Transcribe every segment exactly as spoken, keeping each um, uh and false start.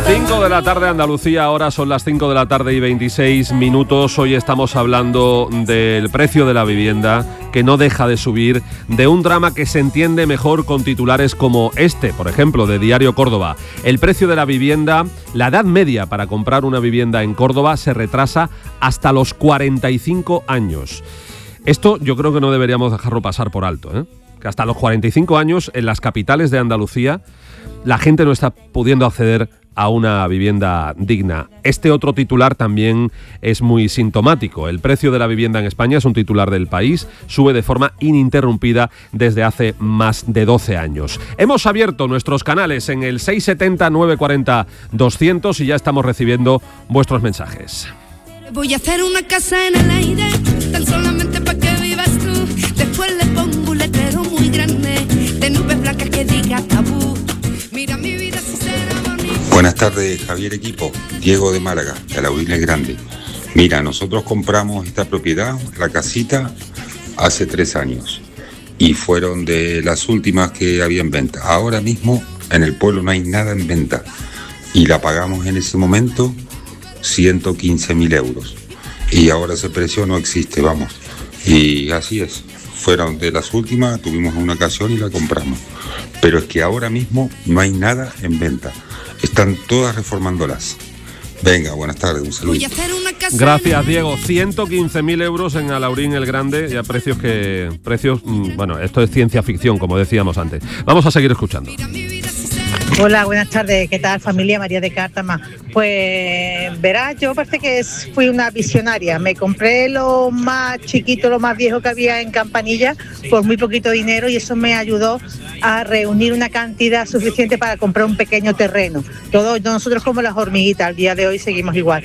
cinco de la tarde, Andalucía, ahora son las cinco de la tarde y veintiséis minutos. Hoy estamos hablando del precio de la vivienda, que no deja de subir, de un drama que se entiende mejor con titulares como este, por ejemplo, de Diario Córdoba. El precio de la vivienda, la edad media para comprar una vivienda en Córdoba se retrasa hasta los cuarenta y cinco años. Esto yo creo que no deberíamos dejarlo pasar por alto, ¿eh? Que hasta los cuarenta y cinco años en las capitales de Andalucía la gente no está pudiendo acceder a una vivienda digna. Este otro titular también es muy sintomático. El precio de la vivienda en España, es un titular del País, sube de forma ininterrumpida desde hace más de doce años. Hemos abierto nuestros canales en el seis setenta, nueve cuarenta, doscientos y ya estamos recibiendo vuestros mensajes. Voy a hacer una casa en el aire, tan solamente para que vivas tú. Después le pongo un letrero muy grande, de nubes blancas que diga tabú. Mira mi vida si será bonita. Buenas tardes, Javier Equipo, Diego de Málaga, de Lauril el Grande. Mira, nosotros compramos esta propiedad, la casita, hace tres años y fueron de las últimas que había en venta. Ahora mismo en el pueblo no hay nada en venta y la pagamos en ese momento ciento quince mil euros y ahora ese precio no existe, vamos. Y así es, fueron de las últimas, tuvimos una ocasión y la compramos. Pero es que ahora mismo no hay nada en venta. Están todas reformándolas. Venga, buenas tardes, un saludo. Gracias, Diego. ciento quince mil euros en Alaurín el Grande, ya precios que... precios, bueno, esto es ciencia ficción, como decíamos antes. Vamos a seguir escuchando. Hola, buenas tardes. ¿Qué tal, familia? María de Cártama. Pues verás, yo parece que fui una visionaria. Me compré lo más chiquito, lo más viejo que había en Campanilla por muy poquito dinero y eso me ayudó a reunir una cantidad suficiente para comprar un pequeño terreno. Todos nosotros como las hormiguitas, al día de hoy seguimos igual.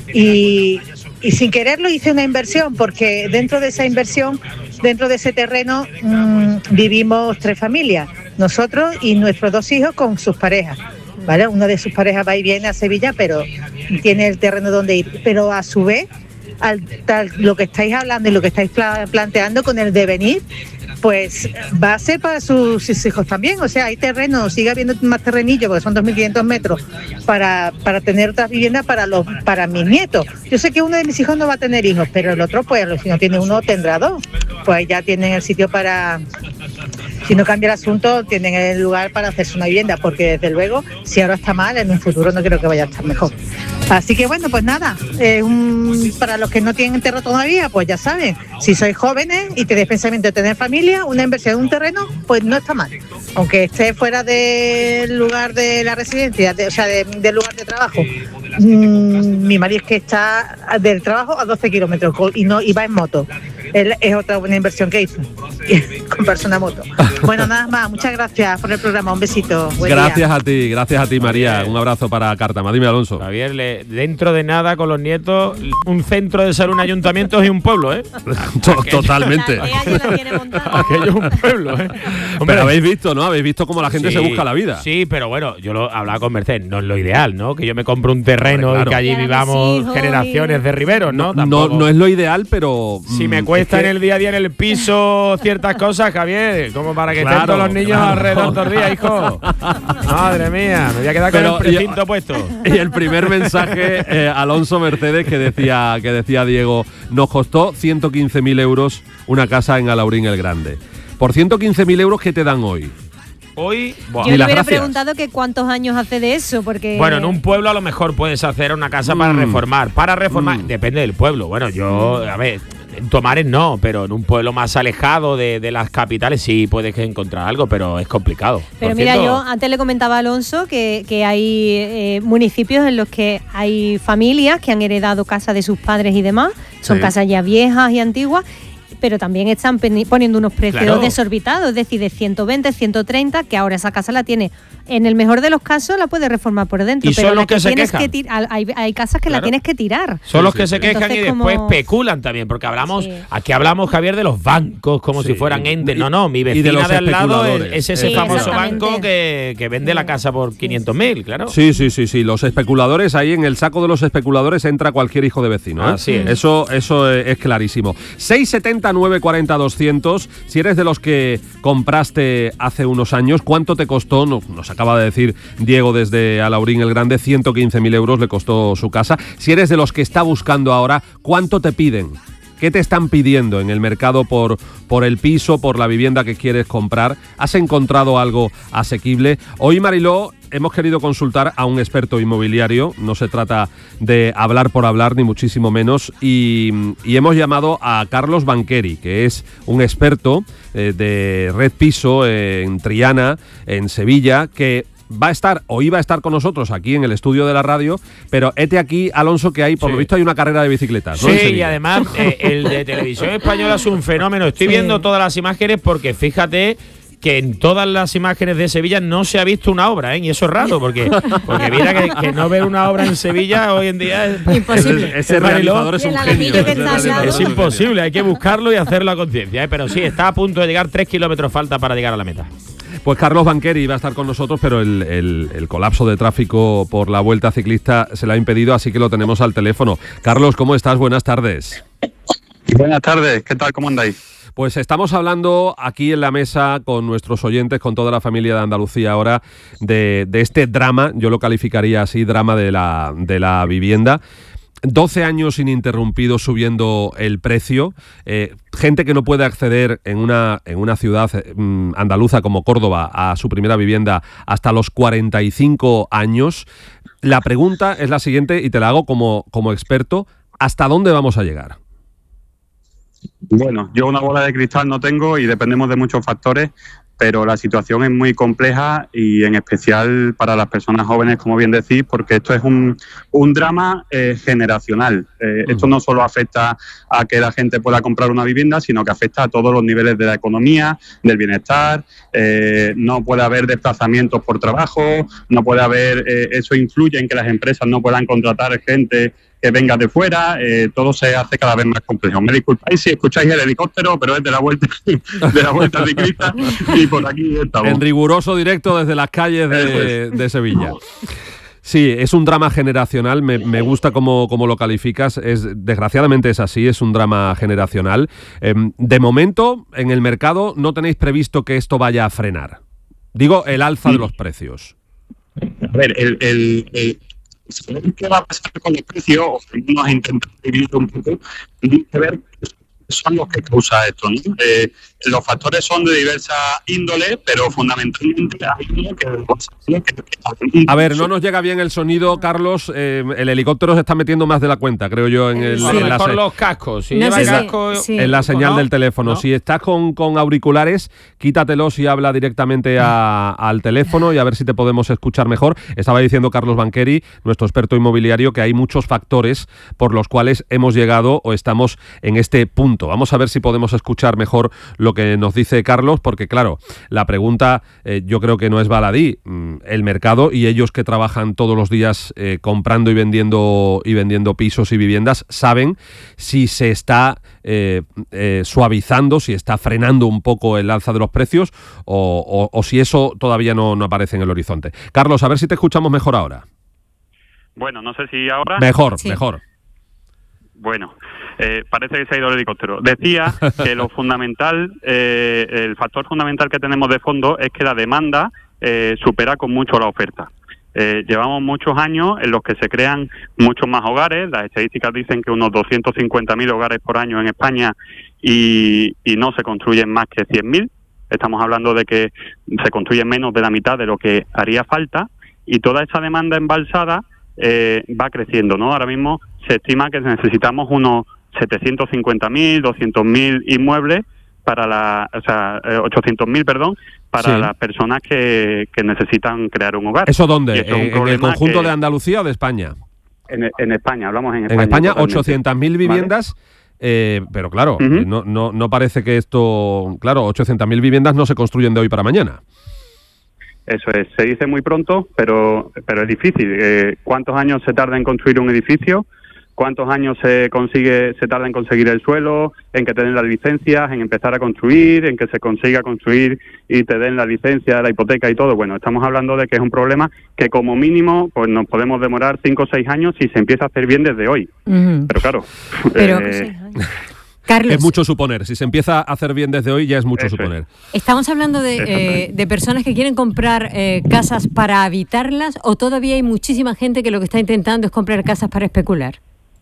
Y, y sin quererlo hice una inversión porque dentro de esa inversión, dentro de ese terreno, mmm, vivimos tres familias. Nosotros y nuestros dos hijos con sus parejas, ¿vale? Una de sus parejas va y viene a Sevilla, pero tiene el terreno donde ir. Pero a su vez, al, tal, lo que estáis hablando y lo que estáis pla- planteando con el devenir, pues va a ser para sus, sus hijos también. O sea, hay terreno, sigue habiendo más terrenillo, porque son dos mil quinientos metros, para, para tener otras viviendas para, los, para mis nietos. Yo sé que uno de mis hijos no va a tener hijos, pero el otro, pues, si no tiene uno, tendrá dos. Pues ya tienen el sitio para... Si no cambia el asunto, tienen el lugar para hacerse una vivienda, porque desde luego, si ahora está mal, en un futuro no creo que vaya a estar mejor. Así que bueno, pues nada, eh, un, para los que no tienen terreno todavía, pues ya saben, si sois jóvenes y tenéis pensamiento de tener familia, una inversión en un terreno, pues no está mal. Aunque esté fuera del lugar de la residencia, de, o sea, de, del lugar de trabajo. Mm, mi marido es que está del trabajo a doce kilómetros y, no, y va en moto. Él es otra buena inversión que hizo, comprarse una moto. Bueno, nada más, muchas gracias por el programa, un besito. Buen gracias día. a ti, gracias a ti, María. Un abrazo para Cártama. Dime, Alonso. Javier, le, dentro de nada con los nietos, un centro de salud, un ayuntamiento y un pueblo, ¿eh? Totalmente. Aquello es un pueblo, ¿eh? Hombre, pero habéis visto, ¿no? Habéis visto cómo la gente sí, se busca la vida. Sí, pero bueno, yo lo hablaba con Mercedes, no es lo ideal, ¿no? Que yo me compro un terreno Hombre, claro. y que allí vivamos generaciones de riberos, ¿no? No, no, no es lo ideal, pero... Si me cuesta es que... en el día a día en el piso ciertas cosas, Javier, como para que claro, estén todos los niños claro. alrededor todo el día, hijo. Madre mía, me voy a quedar con pero, el precinto y, puesto. Y el primer mensaje, eh, Alonso Mercedes, que decía, que decía Diego, nos costó ciento quince mil euros una casa en Alaurín el Grande. Por ciento quince mil euros, ¿qué te dan hoy? Hoy, bueno, yo le hubiera preguntado que cuántos años hace de eso, porque... Bueno, en un pueblo a lo mejor puedes hacer una casa mm. para reformar. Para reformar, mm. depende del pueblo. Bueno, yo, a ver, en Tomares no, pero en un pueblo más alejado de, de las capitales sí puedes encontrar algo, pero es complicado. Pero mira, cierto, yo antes le comentaba a Alonso que, que hay eh, municipios en los que hay familias que han heredado casas de sus padres y demás, son sí. casas ya viejas y antiguas, pero también están poniendo unos precios claro. desorbitados, es decir, de ciento veinte, ciento treinta, que ahora esa casa la tiene, en el mejor de los casos la puedes reformar por dentro, ¿Y pero son la los que, que se tienes quejan? que tirar, hay, hay casas que claro. la tienes que tirar. Son los que se quejan Entonces, y después como... especulan también, porque hablamos, sí. aquí hablamos, Javier, de los bancos, como sí. si fueran entes. No, no, mi vecina de, de al lado es ese sí, famoso banco que, que vende sí. la casa por quinientos mil, claro. Sí, sí, sí, sí, los especuladores, ahí en el saco de los especuladores entra cualquier hijo de vecino. ¿eh? Así es. Eso, eso es clarísimo. seis setenta noventa, nueve cuarenta, doscientos. Si eres de los que compraste hace unos años, ¿cuánto te costó? Nos, nos acaba de decir Diego desde Alaurín el Grande, ciento quince mil euros le costó su casa. Si eres de los que está buscando ahora, ¿cuánto te piden? ¿Qué te están pidiendo en el mercado por, por el piso, por la vivienda que quieres comprar? ¿Has encontrado algo asequible? Hoy, Mariló, hemos querido consultar a un experto inmobiliario. No se trata de hablar por hablar, ni muchísimo menos. Y, y hemos llamado a Carlos Banqueri, que es un experto eh, de Red Piso eh, en Triana, en Sevilla, que va a estar o iba a estar con nosotros aquí en el estudio de la radio, pero hete aquí, Alonso, que hay, por sí. lo visto hay una carrera de bicicletas, ¿no? Sí, y además eh, el de Televisión Española es un fenómeno. Estoy sí. viendo todas las imágenes porque fíjate que en todas las imágenes de Sevilla no se ha visto una obra, ¿eh? Y eso es raro, porque, porque mira que, que no ver una obra en Sevilla hoy en día es imposible. Ese, ese realizador es un genio. Es, es imposible, hay que buscarlo y hacerlo a conciencia, ¿eh? Pero sí, está a punto de llegar, tres kilómetros falta para llegar a la meta. Pues Carlos Banqueri iba a estar con nosotros, pero el, el, el colapso de tráfico por la Vuelta Ciclista se lo ha impedido, así que lo tenemos al teléfono. Carlos, ¿cómo estás? Buenas tardes. Buenas tardes, ¿qué tal? ¿Cómo andáis? Pues estamos hablando aquí en la mesa con nuestros oyentes, con toda la familia de Andalucía ahora, de, de este drama, yo lo calificaría así, drama de la, de la vivienda. doce años ininterrumpidos subiendo el precio, eh, gente que no puede acceder en una, en una ciudad eh, andaluza como Córdoba a su primera vivienda hasta los cuarenta y cinco años. La pregunta es la siguiente y te la hago como, como experto, ¿hasta dónde vamos a llegar? Bueno, yo una bola de cristal no tengo y dependemos de muchos factores, pero la situación es muy compleja y en especial para las personas jóvenes, como bien decís, porque esto es un, un drama eh, generacional. Eh, uh-huh. Esto no solo afecta a que la gente pueda comprar una vivienda, sino que afecta a todos los niveles de la economía, del bienestar. Eh, no puede haber desplazamientos por trabajo, no puede haber, eh, eso influye en que las empresas no puedan contratar gente que venga de fuera, eh, todo se hace cada vez más complejo. Me disculpáis si escucháis el helicóptero, pero es de la vuelta de la vuelta ciclista y por aquí estamos. En riguroso directo desde las calles de, de Sevilla. Sí, es un drama generacional, me, me gusta cómo, cómo lo calificas, es, desgraciadamente es así, es un drama generacional. Eh, de momento, en el mercado no tenéis previsto que esto vaya a frenar. Digo, el alza de los precios. A ver, el... el, el... ¿qué va a pasar con el precio? Vamos a intentar dividir un poco y ver qué son los que causa esto, ¿no? Eh, los factores son de diversa índole, pero fundamentalmente hay uno que... A ver, no nos llega bien el sonido, Carlos. Eh, el helicóptero se está metiendo más de la cuenta, creo yo, en el... Sí, en mejor la los cascos. Si no lleva sé si, casco, sí. En la señal ¿no? del teléfono. ¿No? Si estás con, con auriculares, quítatelos y habla directamente a, al teléfono y a ver si te podemos escuchar mejor. Estaba diciendo Carlos Banqueri, nuestro experto inmobiliario, que hay muchos factores por los cuales hemos llegado o estamos en este punto. Vamos a ver si podemos escuchar mejor lo que nos dice Carlos, porque claro, la pregunta eh, yo creo que no es baladí. El mercado y ellos que trabajan todos los días eh, comprando y vendiendo y vendiendo pisos y viviendas saben si se está eh, eh, suavizando, si está frenando un poco el alza de los precios o, o, o si eso todavía no, no aparece en el horizonte. Carlos, a ver si te escuchamos mejor ahora. Bueno, no sé si ahora... Mejor, sí. mejor. Bueno, eh, parece que se ha ido el helicóptero. Decía que lo fundamental, eh, el factor fundamental que tenemos de fondo es que la demanda eh, supera con mucho la oferta. Eh, llevamos muchos años en los que se crean muchos más hogares. Las estadísticas dicen que unos doscientos cincuenta mil hogares por año en España y, y no se construyen más que cien mil. Estamos hablando de que se construyen menos de la mitad de lo que haría falta y toda esa demanda embalsada eh, va creciendo, ¿no? Ahora mismo se estima que necesitamos unos setecientos cincuenta mil, doscientos mil inmuebles para la, o sea, ochocientos mil, perdón, para sí. las personas que, que necesitan crear un hogar. ¿Eso dónde? ¿En, ¿En el conjunto que, de Andalucía o de España? En, en España, hablamos en España. En España, ochocientas mil viviendas, ¿vale? eh, pero claro, uh-huh. no, no, no parece que esto... Claro, ochocientas mil viviendas no se construyen de hoy para mañana. Eso es, se dice muy pronto, pero, pero es difícil. Eh, ¿Cuántos años se tarda en construir un edificio? ¿Cuántos años se consigue, se tarda en conseguir el suelo, en que te den las licencias, en empezar a construir, en que se consiga construir y te den la licencia, la hipoteca y todo? Bueno, estamos hablando de que es un problema que como mínimo pues nos podemos demorar cinco o seis años si se empieza a hacer bien desde hoy. Uh-huh. Pero claro... Pero, eh, sí, Carlos, es mucho suponer. Si se empieza a hacer bien desde hoy, ya es mucho Eso suponer. ¿estamos hablando de, eh, de personas que quieren comprar eh, casas para habitarlas o todavía hay muchísima gente que lo que está intentando es comprar casas para especular?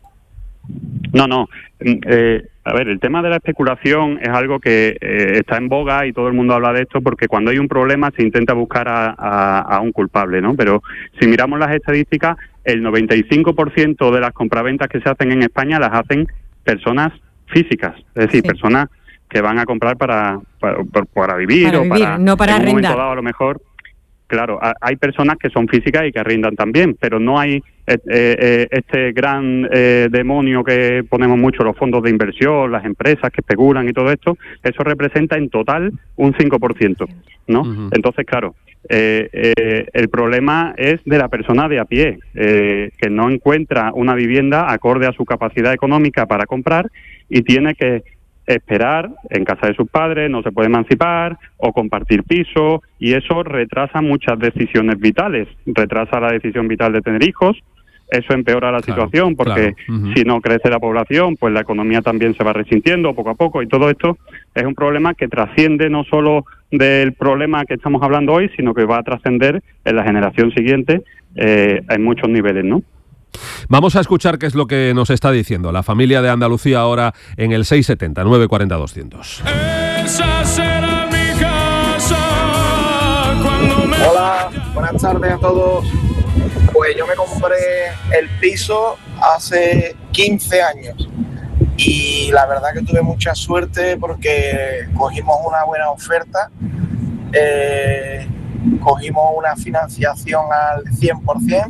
No, no. Eh, a ver, el tema de la especulación es algo que eh, está en boga y todo el mundo habla de esto porque cuando hay un problema se intenta buscar a, a, a un culpable, ¿no? Pero si miramos las estadísticas, el noventa y cinco por ciento de las compraventas que se hacen en España las hacen personas físicas, es decir, sí. personas que van a comprar para para, para vivir para o vivir, para no para en un arrendar. momento dado a lo mejor. Claro, hay personas que son físicas y que arrendan también, pero no hay eh, eh, este gran eh, demonio que ponemos mucho, los fondos de inversión, las empresas que especulan y todo esto. Eso representa en total un cinco por ciento, ¿no? Uh-huh. Entonces, claro, eh, eh, el problema es de la persona de a pie, eh, que no encuentra una vivienda acorde a su capacidad económica para comprar y tiene que esperar en casa de sus padres, no se puede emancipar o compartir piso, y eso retrasa muchas decisiones vitales, retrasa la decisión vital de tener hijos, eso empeora la claro, situación porque claro. uh-huh. si no crece la población, pues la economía también se va resintiendo poco a poco, y todo esto es un problema que trasciende no solo del problema que estamos hablando hoy, sino que va a trascender en la generación siguiente eh, en muchos niveles, ¿no? Vamos a escuchar qué es lo que nos está diciendo la familia de Andalucía ahora en el seis setenta, nueve cuarenta, doscientos. Esa será mi casa cuando me... Hola, buenas tardes a todos. Pues yo me compré el piso hace quince años y la verdad que tuve mucha suerte porque cogimos una buena oferta, eh, cogimos una financiación al cien por ciento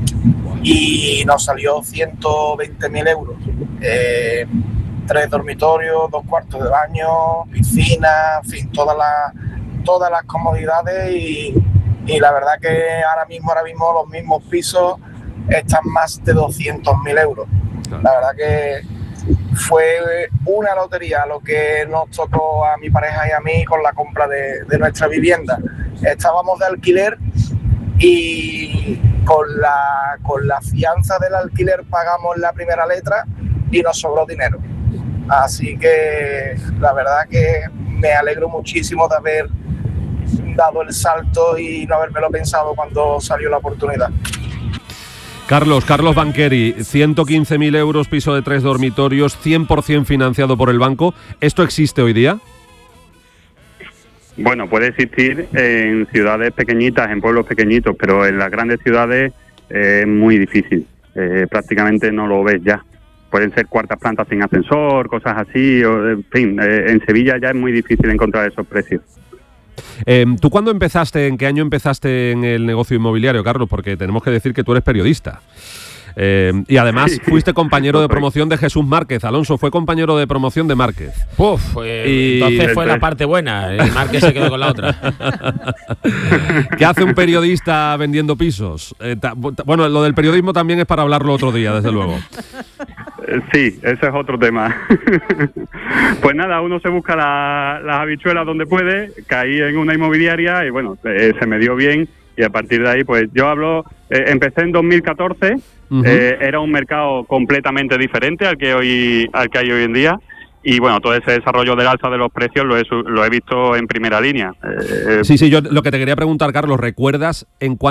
y nos salió ciento veinte mil euros. Eh, tres dormitorios, dos cuartos de baño, piscina, en fin, todas las todas las comodidades y, y la verdad que ahora mismo, ahora mismo los mismos pisos están más de doscientos mil euros. La verdad que fue una lotería lo que nos tocó a mi pareja y a mí con la compra de, de nuestra vivienda. Estábamos de alquiler y con la, con la fianza del alquiler pagamos la primera letra y nos sobró dinero. Así que la verdad que me alegro muchísimo de haber dado el salto y no habérmelo pensado cuando salió la oportunidad. Carlos, Carlos Banqueri, ciento quince mil euros, piso de tres dormitorios, cien por ciento financiado por el banco. ¿Esto existe hoy día? Bueno, puede existir en ciudades pequeñitas, en pueblos pequeñitos, pero en las grandes ciudades eh, es muy difícil. Eh, prácticamente no lo ves ya. Pueden ser cuartas plantas sin ascensor, cosas así. O, en fin, eh, en Sevilla ya es muy difícil encontrar esos precios. Eh, ¿Tú cuándo empezaste, en qué año empezaste en el negocio inmobiliario, Carlos? Porque tenemos que decir que tú eres periodista. Eh, y además sí, fuiste compañero de promoción de Jesús Márquez. Alonso fue compañero de promoción de Márquez. Uf, eh, y... entonces fue la parte buena. El Márquez se quedó con la otra. ¿Qué hace un periodista vendiendo pisos? Eh, ta, bueno, lo del periodismo también es para hablarlo otro día, desde luego. Sí, ese es otro tema. Pues nada, uno se busca la, las habichuelas donde puede. Caí en una inmobiliaria y bueno, eh, se me dio bien. Y a partir de ahí, pues yo hablo, eh, empecé en dos mil catorce, uh-huh. eh, era un mercado completamente diferente al que hoy al que hay hoy en día. Y bueno, todo ese desarrollo del alza de los precios lo he, lo he visto en primera línea. Eh, sí, sí, yo lo que te quería preguntar, Carlos, ¿recuerdas en cuánto